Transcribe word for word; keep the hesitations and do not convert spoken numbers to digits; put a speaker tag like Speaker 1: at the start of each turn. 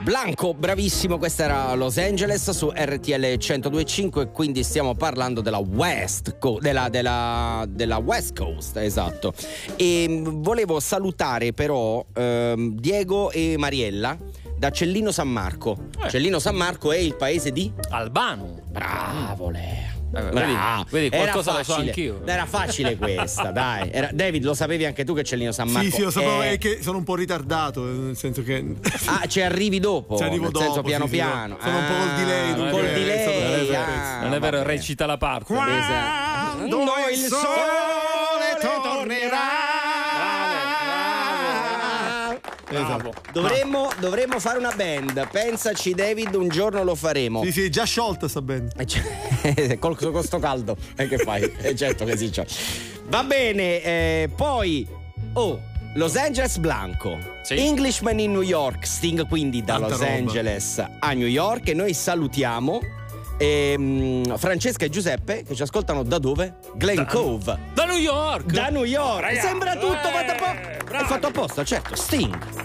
Speaker 1: Blanco, bravissimo, questa era Los Angeles su R T L centodue e cinque, quindi stiamo parlando della West Coast, della, della, della West Coast, esatto. E volevo salutare però ehm, Diego e Mariella da Cellino San Marco. Eh. Cellino San Marco è il paese di
Speaker 2: Albano.
Speaker 1: Bravo Leo.
Speaker 2: Eh, vedi, vedi, qualcosa
Speaker 1: era
Speaker 2: lo so anch'io.
Speaker 1: Era facile questa, dai. Era, David, lo sapevi anche tu che Cellino San Marco?
Speaker 3: Sì, sì, lo sapevo,
Speaker 1: è...
Speaker 3: è che sono un po' ritardato, nel senso che
Speaker 1: ah, ci arrivi dopo?
Speaker 3: Ci arrivo
Speaker 1: nel
Speaker 3: dopo,
Speaker 1: senso piano
Speaker 3: sì,
Speaker 1: piano.
Speaker 3: Sì, sono ah, un po' col delay.
Speaker 1: Col
Speaker 3: dunque,
Speaker 1: delay.
Speaker 2: Non è vero,
Speaker 1: ah,
Speaker 2: non è vero,
Speaker 1: vabbè.
Speaker 2: recita la parte.
Speaker 3: Quando
Speaker 1: Noi
Speaker 3: il sole tornerà.
Speaker 1: Bravo. Dovremmo, dovremmo fare una band. Pensaci, David, un giorno lo faremo.
Speaker 3: Sì, sì, già sciolta sta band.
Speaker 1: Col, con sto caldo. E che fai? Eh, certo che sì, c'è. Va bene, eh, poi oh, Los Angeles Blanco, sì. Englishman in New York, Sting quindi da
Speaker 3: Tanta
Speaker 1: Los
Speaker 3: roba.
Speaker 1: Angeles a New York. E noi salutiamo ehm, Francesca e Giuseppe che ci ascoltano da dove? Glen
Speaker 2: da,
Speaker 1: Cove.
Speaker 2: Da New York.
Speaker 1: Da New York.
Speaker 2: Ragazzi,
Speaker 1: Sembra tutto
Speaker 2: eh,
Speaker 1: fatto, po- è fatto apposta, certo. Sting.